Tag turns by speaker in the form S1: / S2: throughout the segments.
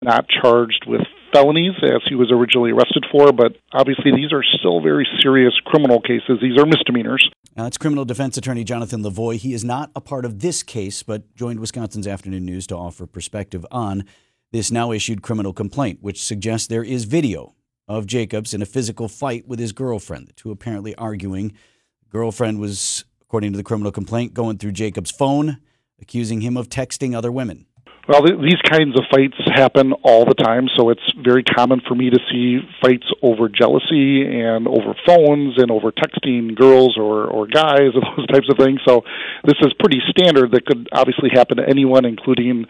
S1: not charged with felonies as he was originally arrested for, but obviously these are still very serious criminal cases. These are misdemeanors.
S2: Now, that's criminal defense attorney Jonathan Lavoie. He is not a part of this case, but joined Wisconsin's Afternoon News to offer perspective on this now issued criminal complaint, which suggests there is video of Jacobs in a physical fight with his girlfriend. The two apparently arguing. Girlfriend was, according to the criminal complaint, going through Jacobs' phone, accusing him of texting other women.
S1: Well, these kinds of fights happen all the time, so it's very common for me to see fights over jealousy and over phones and over texting girls or guys and those types of things. So this is pretty standard that could obviously happen to anyone, including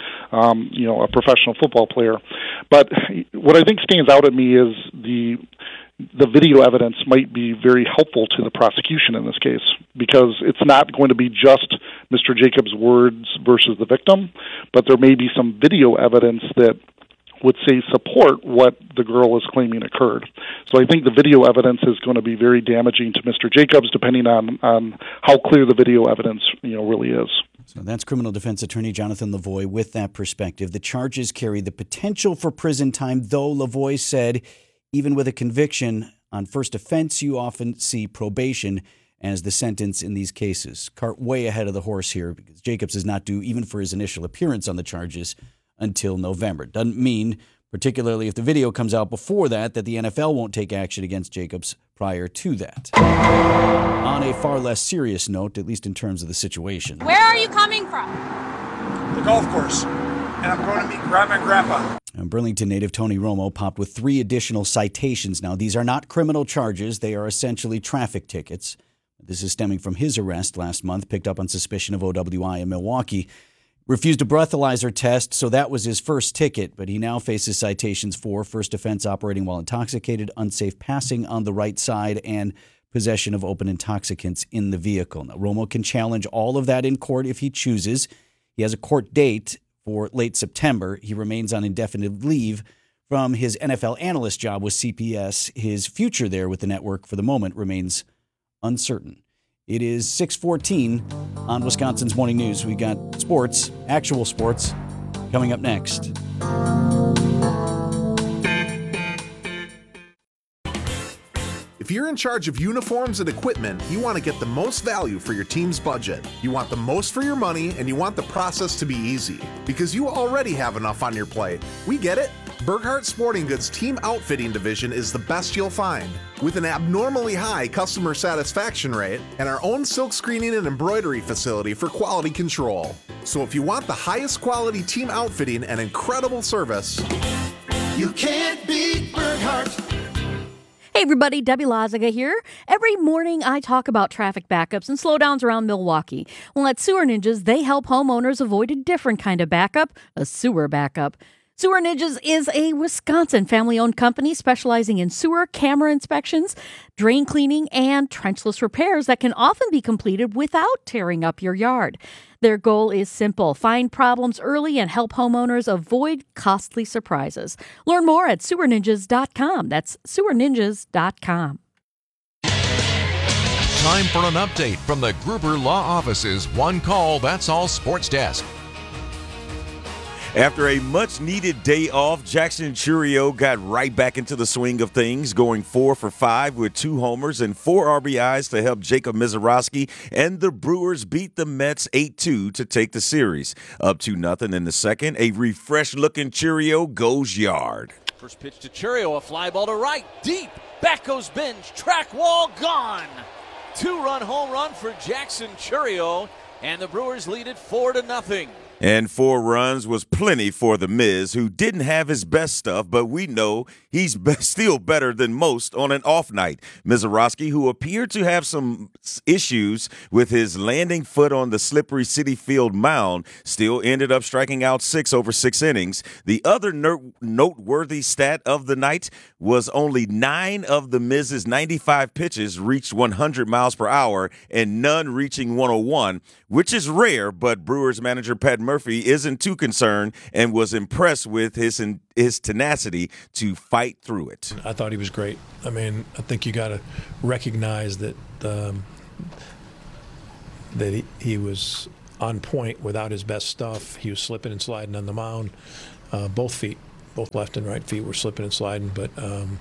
S1: a professional football player. But what I think stands out at me is the video evidence might be very helpful to the prosecution in this case, because it's not going to be just Mr. Jacobs' words versus the victim, but there may be some video evidence that would say support what the girl is claiming occurred. So I think the video evidence is going to be very damaging to Mr. Jacobs, depending on how clear the video evidence really is.
S2: So that's criminal defense attorney Jonathan Lavoie with that perspective. The charges carry the potential for prison time, though Lavoie said even with a conviction on first offense, you often see probation as the sentence in these cases. Cart way ahead of the horse here, because Jacobs is not due even for his initial appearance on the charges until November. Doesn't mean, particularly if the video comes out before that the NFL won't take action against Jacobs prior to that. On a far less serious note, at least in terms of the situation.
S3: Where are you coming from?
S4: The golf course. And I'm going to meet Grandma and Grandpa.
S2: Burlington native Tony Romo popped with 3 additional citations. Now, these are not criminal charges. They are essentially traffic tickets. This is stemming from his arrest last month, picked up on suspicion of OWI in Milwaukee. Refused a breathalyzer test, so that was his first ticket, but he now faces citations for first offense operating while intoxicated, unsafe passing on the right side, and possession of open intoxicants in the vehicle. Now, Romo can challenge all of that in court if he chooses. He has a court date for late September. He remains on indefinite leave from his NFL analyst job with CBS. His future there with the network for the moment remains uncertain. It is 6:14 on Wisconsin's Morning News. We got sports, actual sports, coming up next.
S5: If you're in charge of uniforms and equipment, you want to get the most value for your team's budget. You want the most for your money, and you want the process to be easy, because you already have enough on your plate. We get it. Burkhart Sporting Goods Team Outfitting Division is the best you'll find. With an abnormally high customer satisfaction rate and our own silk screening and embroidery facility for quality control. So if you want the highest quality team outfitting and incredible service, you can't beat Burkhart.
S6: Hey everybody, Debbie Lazaga here. Every morning I talk about traffic backups and slowdowns around Milwaukee. Well, at Sewer Ninjas, they help homeowners avoid a different kind of backup, a sewer backup. Sewer Ninjas is a Wisconsin family-owned company specializing in sewer camera inspections, drain cleaning, and trenchless repairs that can often be completed without tearing up your yard. Their goal is simple: find problems early and help homeowners avoid costly surprises. Learn more at sewerninjas.com. That's sewerninjas.com.
S7: Time for an update from the Gruber Law Office's One Call, That's All Sports Desk.
S8: After a much-needed day off, Jackson Chourio got right back into the swing of things, going 4 for 5 with 2 homers and 4 RBIs to help Jacob Misiorowski, and the Brewers beat the Mets 8-2 to take the series. Up 2-0 in the second, a refreshed-looking Chourio goes yard.
S9: First pitch to Chourio, a fly ball to right, deep. Back goes Bench, track wall gone. 2-run home run for Jackson Chourio, and the Brewers lead it 4-0.
S8: And 4 runs was plenty for the Miz, who didn't have his best stuff, but we know he's still better than most on an off night. Misiorowski, who appeared to have some issues with his landing foot on the slippery Citi Field mound, still ended up striking out 6 over 6 innings. The other noteworthy stat of the night was only 9 of the Miz's 95 pitches reached 100 miles per hour and none reaching 101, which is rare, but Brewers manager Pat Murphy isn't too concerned and was impressed with his tenacity to fight through it.
S10: I thought he was great. I mean, I think you got to recognize that he was on point without his best stuff. He was slipping and sliding on the mound, both feet. both left and right feet were slipping and sliding, but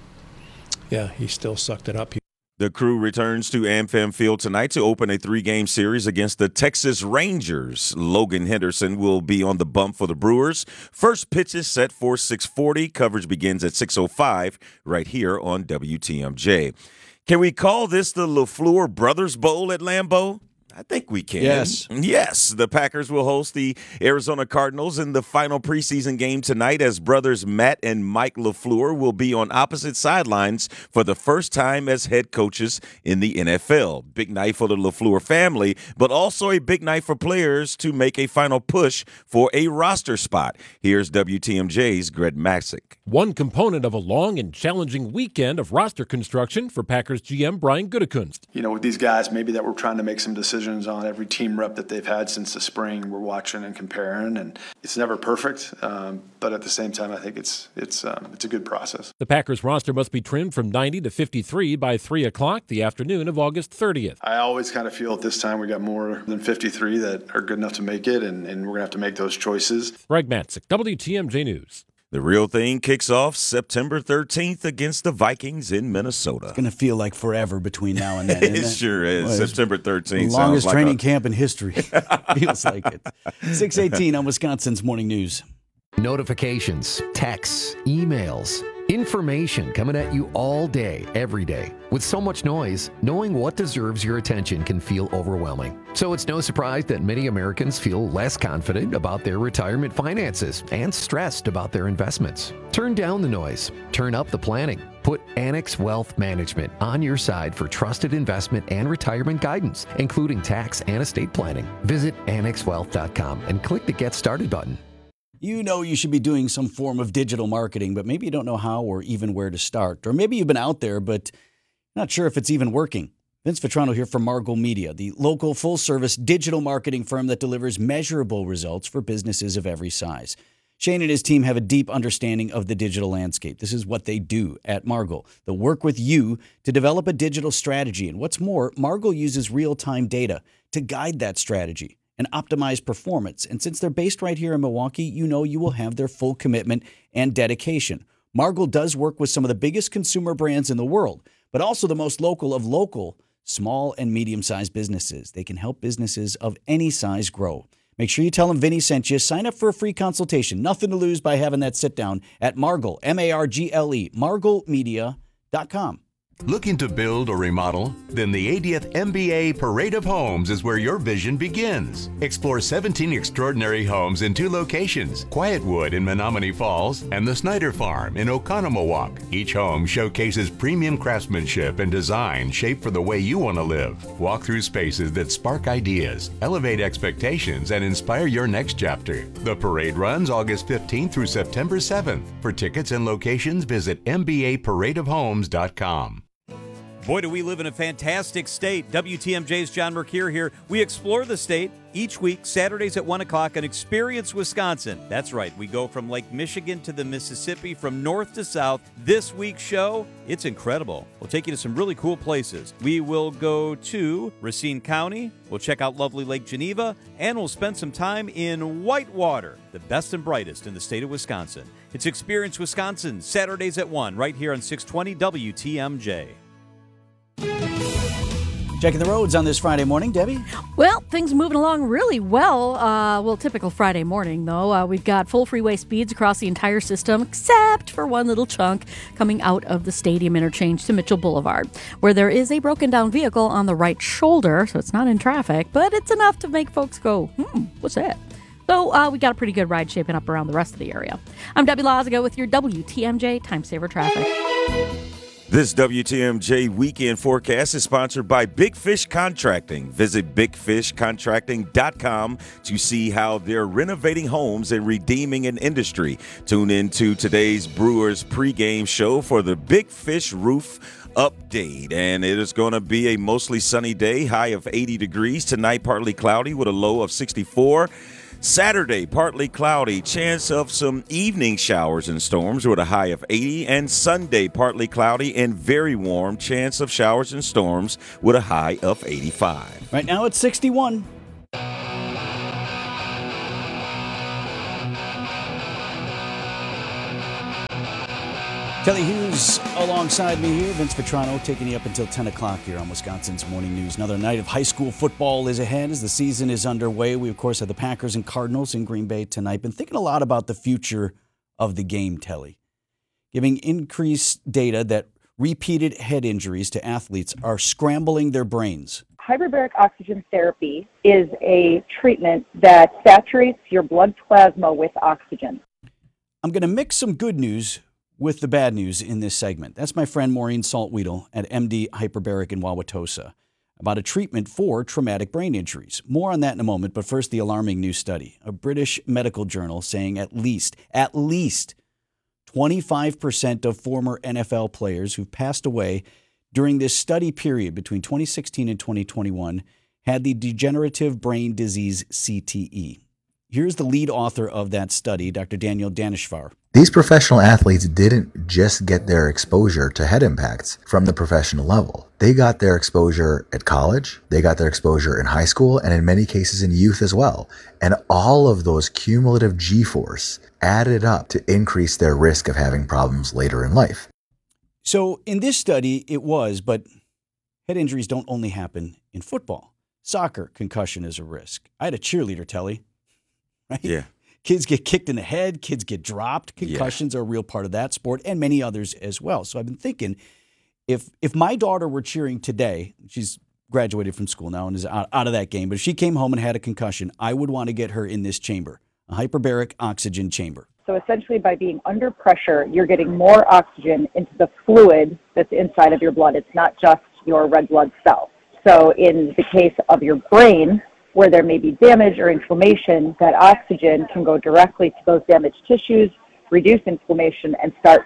S10: he still sucked it up.
S8: The Crew returns to AmFam Field tonight to open a 3-game series against the Texas Rangers. Logan Henderson will be on the bump for the Brewers. First pitch is set for 6:40. Coverage begins at 6:05 right here on WTMJ. Can we call this the LaFleur Brothers Bowl at Lambeau? I think we can. Yes, the Packers will host the Arizona Cardinals in the final preseason game tonight as brothers Matt and Mike LaFleur will be on opposite sidelines for the first time as head coaches in the NFL. Big night for the LaFleur family, but also a big night for players to make a final push for a roster spot. Here's WTMJ's Greg Maxick.
S3: One component of a long and challenging weekend of roster construction for Packers GM Brian Gutekunst.
S11: With these guys, maybe that we're trying to make some decisions on every team rep that they've had since the spring. We're watching and comparing, and it's never perfect, but at the same time, I think it's a good process.
S3: The Packers roster must be trimmed from 90 to 53 by 3 o'clock the afternoon of August 30th.
S11: I always kind of feel at this time we got more than 53 that are good enough to make it, and we're going to have to make those choices.
S3: Greg Matsick, WTMJ News.
S8: The real thing kicks off September 13th against the Vikings in Minnesota.
S2: It's going to feel like forever between now and then.
S8: It sure is. Well, September 13th.
S2: The longest training camp in history. Feels like it. 6:18 on Wisconsin's Morning News.
S12: Notifications, texts, emails, information coming at you all day, every day. With so much noise, knowing what deserves your attention can feel overwhelming. So it's no surprise that many Americans feel less confident about their retirement finances and stressed about their investments. Turn down the noise. Turn up the planning. Put Annex Wealth Management on your side for trusted investment and retirement guidance, including tax and estate planning. Visit annexwealth.com and click the Get Started button.
S2: You know you should be doing some form of digital marketing, but maybe you don't know how or even where to start. Or maybe you've been out there, but not sure if it's even working. Vince Vitrano here from Margot Media, the local full-service digital marketing firm that delivers measurable results for businesses of every size. Shane and his team have a deep understanding of the digital landscape. This is what they do at Margot. They'll work with you to develop a digital strategy. And what's more, Margot uses real-time data to guide that strategy and optimize performance. And since they're based right here in Milwaukee, you know you will have their full commitment and dedication. Margot does work with some of the biggest consumer brands in the world, but also the most local of local, small and medium-sized businesses. They can help businesses of any size grow. Make sure you tell them Vinny sent you. Sign up for a free consultation. Nothing to lose by having that sit down at Margle, M-A-R-G-L-E, marglemedia.com.
S13: Looking to build or remodel? Then the 80th MBA Parade of Homes is where your vision begins. Explore 17 extraordinary homes in 2 locations, Quietwood in Menominee Falls and the Snyder Farm in Oconomowoc. Each home showcases premium craftsmanship and design shaped for the way you want to live. Walk through spaces that spark ideas, elevate expectations, and inspire your next chapter. The parade runs August 15th through September 7th. For tickets and locations, visit mbaparadeofhomes.com.
S14: Boy, do we live in a fantastic state. WTMJ's John Mercure here. We explore the state each week, Saturdays at 1 o'clock, and Experience Wisconsin. That's right. We go from Lake Michigan to the Mississippi, from north to south. This week's show, it's incredible. We'll take you to some really cool places. We will go to Racine County. We'll check out lovely Lake Geneva, and we'll spend some time in Whitewater, the best and brightest in the state of Wisconsin. It's Experience Wisconsin, Saturdays at 1, right here on 620 WTMJ.
S2: Checking the roads on this Friday morning, Debbie?
S6: Well, things moving along really well. Typical Friday morning, though. We've got full freeway speeds across the entire system, except for one little chunk coming out of the Stadium interchange to Mitchell Boulevard, where there is a broken down vehicle on the right shoulder, so it's not in traffic, but it's enough to make folks go, what's that? So we got a pretty good ride shaping up around the rest of the area. I'm Debbie Lazaga with your WTMJ Time Saver Traffic.
S8: This WTMJ weekend forecast is sponsored by Big Fish Contracting. Visit bigfishcontracting.com to see how they're renovating homes and redeeming an industry. Tune in to today's Brewers pregame show for the Big Fish Roof update. And it is going to be a mostly sunny day, high of 80 degrees. Tonight, partly cloudy with a low of 64. Saturday, partly cloudy, chance of some evening showers and storms with a high of 80. And Sunday, partly cloudy and very warm, chance of showers and storms with a high of 85.
S2: Right now it's 61. Kelly Hughes alongside me here. Vince Vitrano taking you up until 10 o'clock here on Wisconsin's Morning News. Another night of high school football is ahead as the season is underway. We, of course, have the Packers and Cardinals in Green Bay tonight. Been thinking a lot about the future of the game, Telly. Giving increased data that repeated head injuries to athletes are scrambling their brains.
S15: Hyperbaric oxygen therapy is a treatment that saturates your blood plasma with oxygen.
S2: I'm going to mix some good news with the bad news in this segment. That's my friend Maureen Saltweedle at MD Hyperbaric in Wauwatosa about a treatment for traumatic brain injuries. More on that in a moment, but first the alarming new study. A British medical journal saying at least 25% of former NFL players who've passed away during this study period between 2016 and 2021 had the degenerative brain disease CTE. Here's the lead author of that study, Dr. Daniel Daneshvar.
S16: These professional athletes didn't just get their exposure to head impacts from the professional level. They got their exposure at college, they got their exposure in high school, and in many cases in youth as well. And all of those cumulative G-force added up to increase their risk of having problems later in life.
S2: So in this study, it was, but head injuries don't only happen in football. Soccer, concussion is a risk. I had a cheerleader, Telly. Right?
S8: Yeah.
S2: Kids get kicked in the head. Kids get dropped. Concussions are a real part of that sport and many others as well. So I've been thinking, if my daughter were cheering today, she's graduated from school now and is out of that game, but if she came home and had a concussion, I would want to get her in this chamber, a hyperbaric oxygen chamber.
S15: So essentially by being under pressure, you're getting more oxygen into the fluid that's inside of your blood. It's not just your red blood cells. So in the case of your brain, where there may be damage or inflammation, that oxygen can go directly to those damaged tissues, reduce inflammation, and start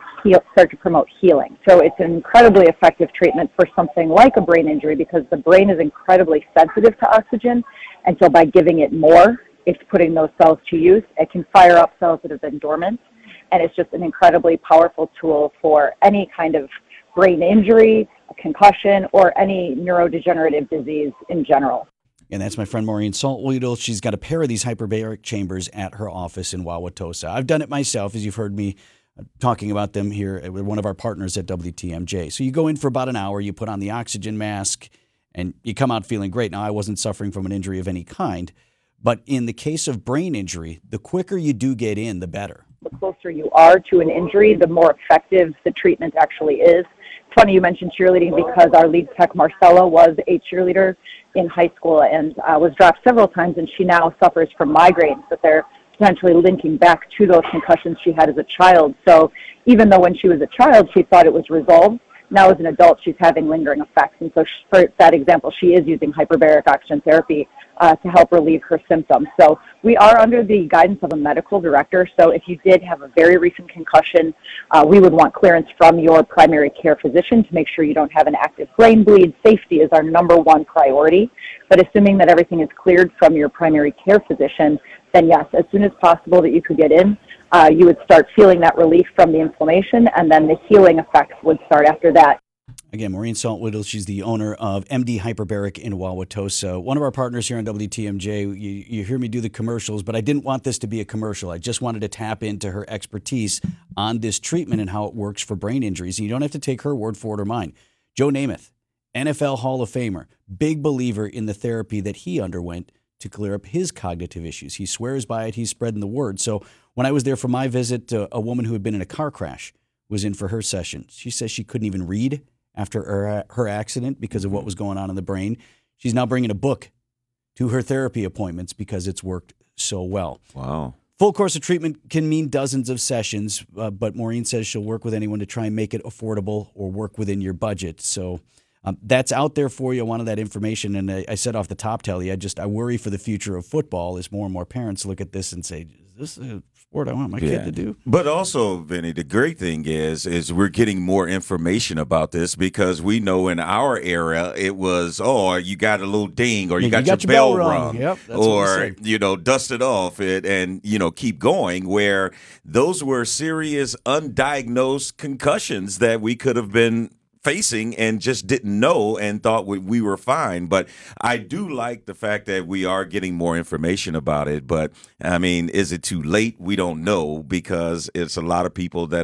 S15: to promote healing. So it's an incredibly effective treatment for something like a brain injury because the brain is incredibly sensitive to oxygen, and so by giving it more, it's putting those cells to use. It can fire up cells that have been dormant, and it's just an incredibly powerful tool for any kind of brain injury, a concussion, or any neurodegenerative disease in general.
S2: And that's my friend Maureen Saltweedle. She's got a pair of these hyperbaric chambers at her office in Wauwatosa. I've done it myself, as you've heard me talking about them here with one of our partners at WTMJ. So you go in for about an hour, you put on the oxygen mask, and you come out feeling great. Now, I wasn't suffering from an injury of any kind, but in the case of brain injury, the quicker you do get in, the better.
S15: The closer you are to an injury, the more effective the treatment actually is. It's funny you mentioned cheerleading because our lead tech, Marcella, was a cheerleader in high school and was dropped several times, and she now suffers from migraines that they're potentially linking back to those concussions she had as a child. So even though when she was a child she thought it was resolved, now as an adult she's having lingering effects. And so for that example, she is using hyperbaric oxygen therapy to help relieve her symptoms. So we are under the guidance of a medical director. So if you did have a very recent concussion, we would want clearance from your primary care physician to make sure you don't have an active brain bleed. Safety is our number one priority. But assuming that everything is cleared from your primary care physician, then yes, as soon as possible that you could get in, you would start feeling that relief from the inflammation, and then the healing effects would start after that.
S2: Again, Maureen Saltweedle, she's the owner of MD Hyperbaric in Wauwatosa. One of our partners here on WTMJ. You hear me do the commercials, but I didn't want this to be a commercial. I just wanted to tap into her expertise on this treatment and how it works for brain injuries. And you don't have to take her word for it or mine. Joe Namath, NFL Hall of Famer, big believer in the therapy that he underwent to clear up his cognitive issues. He swears by it. He's spreading the word. So when I was there for my visit, a woman who had been in a car crash was in for her session. She says she couldn't even read after her accident because of what was going on in the brain. She's now bringing a book to her therapy appointments because it's worked so well.
S8: Wow.
S2: Full course of treatment can mean dozens of sessions, but Maureen says she'll work with anyone to try and make it affordable or work within your budget. So that's out there for you. I wanted that information. And I said off the top, Telly, I worry for the future of football as more and more parents look at this and say, is this a sport I want my kid to do?
S8: But also, Vinny, the great thing is we're getting more information about this because we know in our era it was, you got a little ding or you got your bell rung.
S2: Yep,
S8: or, dust it off and keep going, where those were serious undiagnosed concussions that we could have been facing and just didn't know and thought we were fine. But I do like the fact that we are getting more information about it. But, I mean, is it too late? We don't know because it's a lot of people that